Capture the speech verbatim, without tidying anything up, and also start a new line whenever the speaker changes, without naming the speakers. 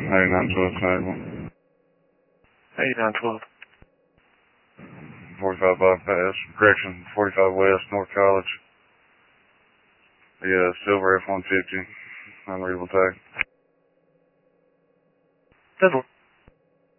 eighty-nine twelve, Snaggle.
eighty-nine twelve.
forty-five bypass, correction, forty-five west, North College. Yeah, Silver F one fifty, unreadable tag.
ten four.